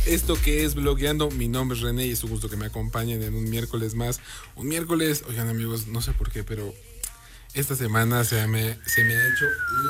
esto que es Blogueando. Mi nombre es René y es un gusto que me acompañen en un miércoles más. Un miércoles, oigan amigos, no sé por qué, pero esta semana se me ha hecho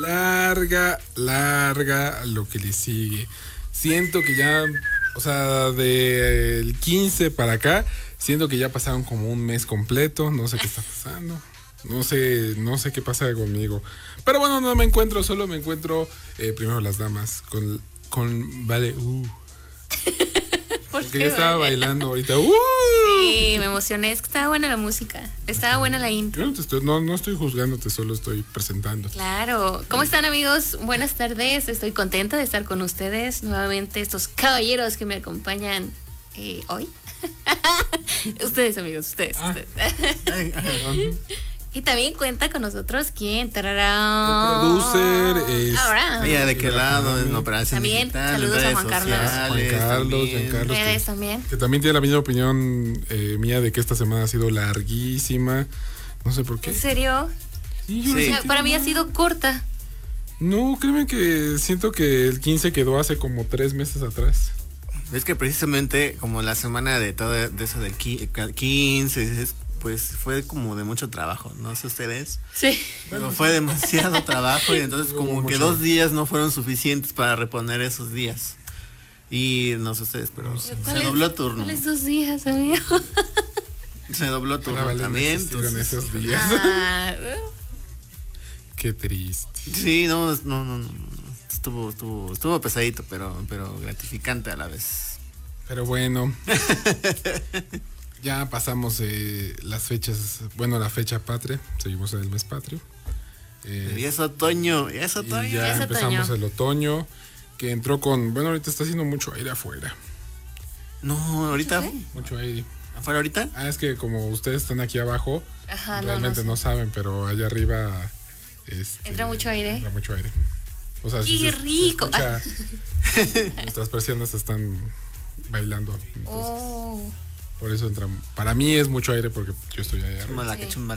larga lo que le sigue. Siento que ya, o sea, del 15 para acá, siento que ya pasaron como un mes completo, no sé qué está pasando. No sé qué pasa conmigo. Pero bueno, no me encuentro, solo me encuentro primero las damas con Vale. Porque yo estaba bailando ahorita. Sí, me emocioné, es que estaba buena la música, estaba buena la intro. Yo no estoy juzgándote, solo estoy presentando. Claro. ¿Cómo están amigos? Buenas tardes, estoy contenta de estar con ustedes nuevamente, estos caballeros que me acompañan hoy. Ustedes amigos, ustedes. Y también cuenta con nosotros quién, El producer es ahora. Mira de qué lado, en operación También, digital, saludos en a redes Juan Carlos. sociales, Giancarlos, Redes también. que también tiene la misma opinión mía de que esta semana ha sido larguísima. No sé por qué. ¿En serio? Sí, yo Sí. lo O sea, sentí para mí ha mal. sido corta. No, créeme que siento que el 15 quedó hace como 3 meses atrás. Es que precisamente como la semana de todo de eso del 15, pues fue como de mucho trabajo, no sé ustedes, Sí. pero fue demasiado trabajo y entonces Hubo como que mucho. 2 días no fueron suficientes para reponer esos días. Y no sé ustedes, pero se dobló turno. ¿Cuáles 2 días, amigo? Se dobló Para turno Vale también. necesitaron Entonces, esos días. Ah, Qué triste. sí, no. Estuvo pesadito, pero gratificante a la vez. Pero bueno. Ya pasamos las fechas. Bueno, la fecha patria. Seguimos en el mes patrio. Y es otoño, Y ya Es empezamos otoño. el otoño. Que entró con. Bueno, ahorita está haciendo mucho aire afuera. No, ahorita. Mucho aire. ¿Afuera ahorita? Ah, es que como ustedes están aquí abajo, Ajá, realmente no sé. saben, pero allá arriba Entra mucho aire. Entra mucho aire. O sea, ¡Qué rico! Nuestras persianas están bailando. Entonces, Oh. por eso entra. Para mí es mucho aire porque yo estoy allá arriba. Chumbala, Sí. que chumbala.